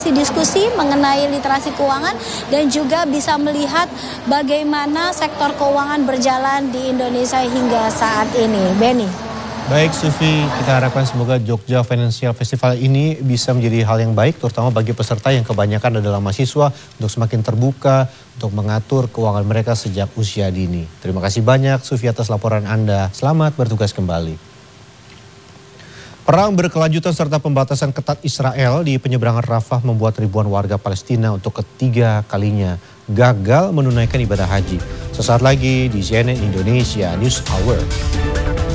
Diskusi mengenai literasi keuangan dan juga bisa melihat bagaimana sektor keuangan berjalan di Indonesia hingga saat ini. Benny. Baik Sufi, kita harapkan semoga Jogja Financial Festival ini bisa menjadi hal yang baik terutama bagi peserta yang kebanyakan adalah mahasiswa untuk semakin terbuka untuk mengatur keuangan mereka sejak usia dini. Terima kasih banyak Sufi atas laporan Anda. Selamat bertugas kembali. Perang berkelanjutan serta pembatasan ketat Israel di penyeberangan Rafah membuat ribuan warga Palestina untuk ketiga kalinya gagal menunaikan ibadah haji. Sesaat lagi di CNN Indonesia News Hour.